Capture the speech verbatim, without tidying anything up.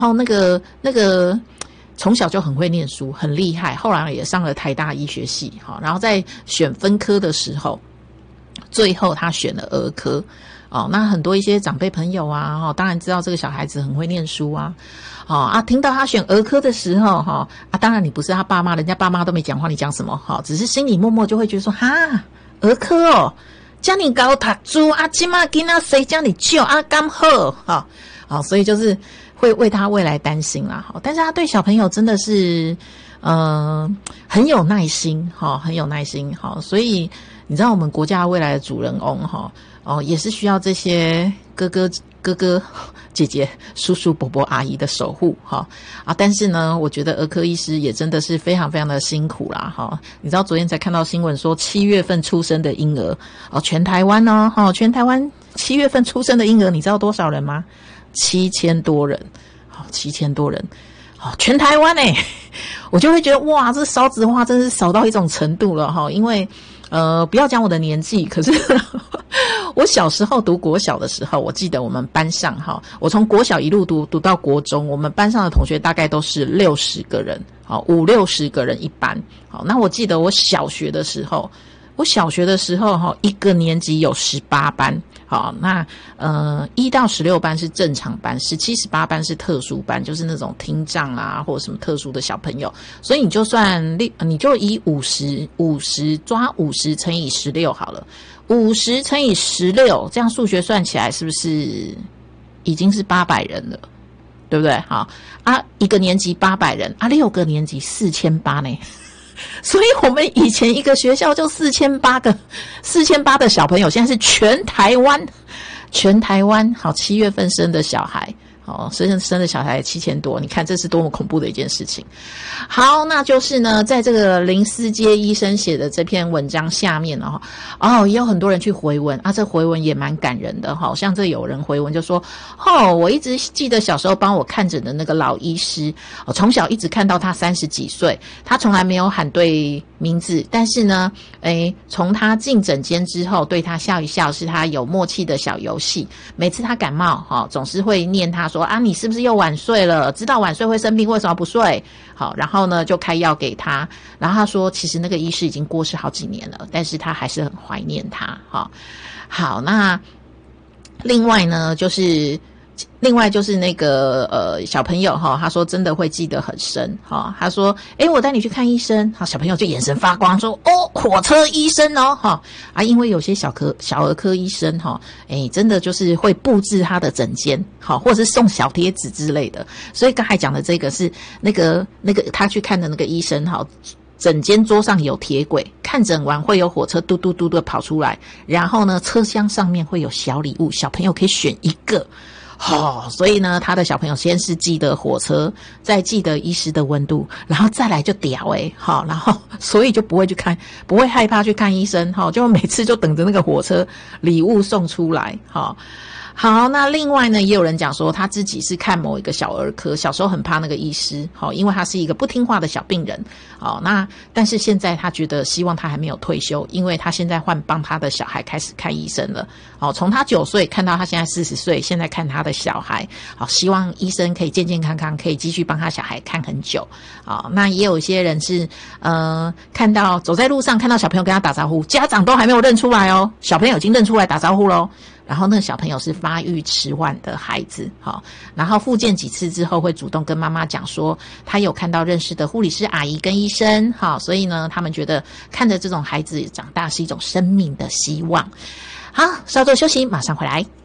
后那个那个从小就很会念书，很厉害，后来也上了台大医学系，好，然后在选分科的时候，最后他选了儿科。哦，那很多一些长辈朋友啊，哦，当然知道这个小孩子很会念书啊，哦啊，听到他选儿科的时候，哈、哦、啊，当然你不是他爸妈，人家爸妈都没讲话，你讲什么？哈、哦，只是心里默默就会觉得说，哈，儿科哦，叫你高读书啊，今嘛囡仔谁叫你救啊，刚好，哈、哦，哦，所以就是会为他未来担心啦，哈、哦，但是他对小朋友真的是，嗯、呃，很有耐心，哈、哦，很有耐心，哈、哦，所以你知道我们国家未来的主人翁，哈、哦。哦，也是需要这些哥哥、哥哥、姐姐、叔叔、伯伯、阿姨的守护哈啊！但是呢，我觉得儿科医师也真的是非常非常的辛苦啦哈！你知道昨天才看到新闻说，七月份出生的婴儿哦，全台湾哦，哈，全台湾七月份出生的婴儿，你知道多少人吗？七千多人，好，七千多人，好，全台湾哎、欸，我就会觉得哇，这少子化真是少到一种程度了哈！因为呃，不要讲我的年纪，可是我小时候读国小的时候，我记得我们班上哈，我从国小一路读读到国中，我们班上的同学大概都是六十个人，好五六十个人一班。好，那我记得我小学的时候，我小学的时候哈，一个年级有十八班。好，那呃一到十六班是正常班，十七、十八班是特殊班，就是那种听障啊或者什么特殊的小朋友。所以你就算你就以五十五十抓五十乘以十六好了，五十乘以十六，这样数学算起来是不是已经是八百人了？对不对？好啊，一个年级八百人啊，六个年级四千八呢。所以我们以前一个学校就四千八个四千八的小朋友，现在是全台湾全台湾好七月份生的小孩，哦，生生的小孩七千多，你看这是多么恐怖的一件事情。好，那就是呢，在这个林思阶医生写的这篇文章下面哦，哦，也有很多人去回文啊，这回文也蛮感人的哈、哦。像这有人回文就说，哦，我一直记得小时候帮我看诊的那个老医师，哦，从小一直看到他三十几岁，他从来没有喊对名字，但是呢，诶，从他进诊间之后，对他笑一笑，是他有默契的小游戏。每次他感冒，哈、哦，总是会念他说啊，你是不是又晚睡了？知道晚睡会生病，为什么不睡？好，然后呢就开药给他。然后他说，其实那个医师已经过世好几年了，但是他还是很怀念他。哈，好，那另外呢，就是另外就是那个呃小朋友哈，他说真的会记得很深哈。他说，诶，我带你去看医生。好，小朋友就眼神发光，说哦，火车医生哦，哈啊，因为有些小科小儿科医生哈，诶，真的就是会布置他的诊间，好，或者是送小贴纸之类的。所以刚才讲的这个是那个那个他去看的那个医生哈。整间桌上有铁轨，看诊完会有火车嘟嘟嘟的跑出来，然后呢，车厢上面会有小礼物，小朋友可以选一个。哦，所以呢，他的小朋友先是记得火车，再记得医师的温度，然后再来就屌诶，好，然后所以就不会去看，不会害怕去看医生，好，就每次就等着那个火车礼物送出来，好。好，那另外呢，也有人讲说他自己是看某一个小儿科，小时候很怕那个医师，好，因为他是一个不听话的小病人，好，那但是现在他觉得希望他还没有退休，因为他现在换帮他的小孩开始看医生了，好，从他九岁看到他现在四十岁，现在看他的小孩，好，希望医生可以健健康康，可以继续帮他小孩看很久，好，那也有一些人是呃看到走在路上看到小朋友跟他打招呼，家长都还没有认出来哦，小朋友已经认出来打招呼咯。然后那个小朋友是发育迟缓的孩子，好，然后复健几次之后会主动跟妈妈讲说，他有看到认识的护理师阿姨跟医生，好，所以呢，他们觉得看着这种孩子长大是一种生命的希望。好，稍作休息，马上回来。